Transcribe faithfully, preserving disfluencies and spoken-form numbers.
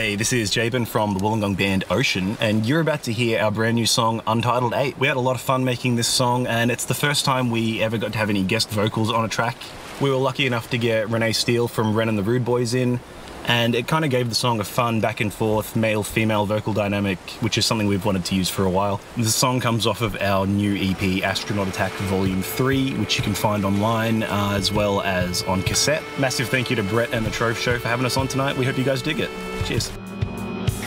Hey, this is Jabin from the Wollongong band Ocean, and you're about to hear our brand new song, Untitled eight. We had a lot of fun making this song, and it's the first time we ever got to have any guest vocals on a track. We were lucky enough to get Renee Steele from Ren and the Rude Boys in, and it kind of gave the song a fun back and forth male-female vocal dynamic, which is something we've wanted to use for a while. The song comes off of our new E P, Astronaut Attack Volume three, which you can find online uh, as well as on cassette. Massive thank you to Brett and the Trove Show for having us on tonight. We hope you guys dig it. Cheers.